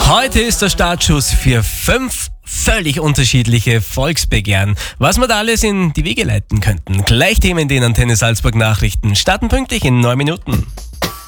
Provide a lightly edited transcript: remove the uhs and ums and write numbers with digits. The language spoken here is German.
Heute ist der Startschuss für 5 völlig unterschiedliche Volksbegehren. Was wir da alles in die Wege leiten könnten. Gleich Themen in den Antenne Salzburg Nachrichten starten pünktlich in 9 Minuten.